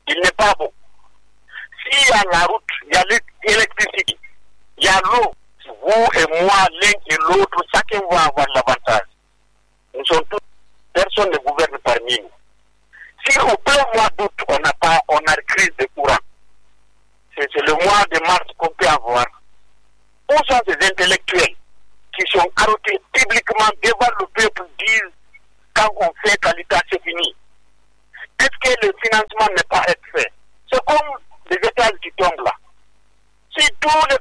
il n'est pas bon. S'il y a la route, il y a l'électricité, il y a l'eau, vous et moi, l'un et l'autre, chacun va avoir l'avantage. Nous sommes tous, personne ne gouverne parmi nous. Si au plein mois d'août, on a crise de courant, c'est le mois de mars qu'on peut avoir. Où sont ces intellectuels qui sont arrêtés publiquement devant le peuple, disent quand on fait qualité, c'est fini. Est-ce que le financement n'est pas être fait? C'est comme les étages qui tombent là. Si tous les